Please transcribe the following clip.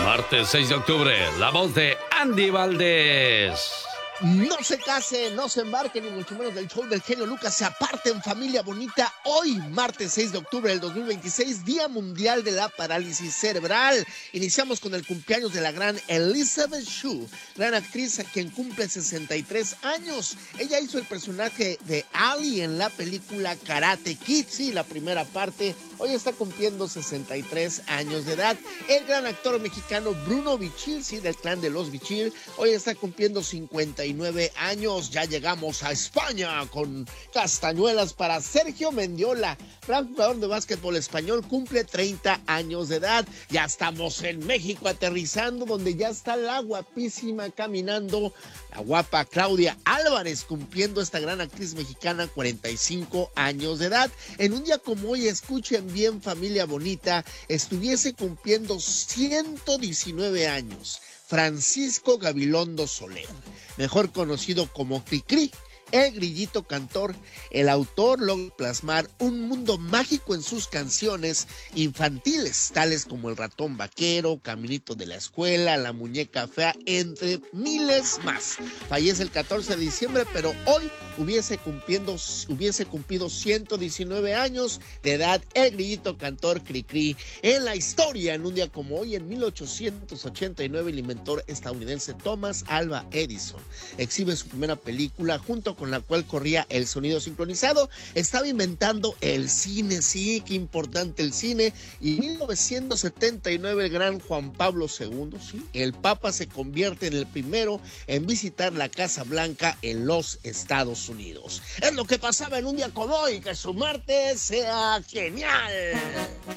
Martes 6 de octubre, la voz de Andy Valdés. No se casen, no se embarquen, ni mucho menos del show del genio Lucas. Se aparten, familia bonita. Hoy, martes 6 de octubre del 2026, Día Mundial de la Parálisis Cerebral. Iniciamos con el cumpleaños de la gran Elizabeth Shue, gran actriz quien cumple 63 años. Ella hizo el personaje de Ali en la película Karate Kid, sí, la primera parte. Hoy está cumpliendo 63 años de edad. El gran actor mexicano Bruno Bichir, sí, del clan de los Bichir, hoy está cumpliendo 59 años. Ya llegamos a España con castañuelas para Sergio Mendiola, gran jugador de básquetbol español, cumple 30 años de edad. Ya estamos en México aterrizando, donde ya está la guapísima caminando, la guapa Claudia Álvarez, cumpliendo esta gran actriz mexicana 45 años de edad. En un día como hoy, escuchen bien, familia bonita, estuviese cumpliendo 119 años Francisco Gabilondo Soler, mejor conocido como Cricri, el grillito cantor. El autor logra plasmar un mundo mágico en sus canciones infantiles, tales como El ratón vaquero, Caminito de la escuela, La muñeca fea, entre miles más. Fallece el 14 de diciembre, pero hoy hubiese cumplido 119 años de edad el grillito cantor Cricri. En la historia, en un día como hoy, en 1889, el inventor estadounidense Thomas Alva Edison exhibe su primera película, junto con la cual corría el sonido sincronizado. Estaba inventando el cine, sí, qué importante el cine. Y en 1979 el gran Juan Pablo II, sí, el Papa, se convierte en el primero en visitar la Casa Blanca en los Estados Unidos. Es lo que pasaba en un día como hoy. Que su martes sea genial.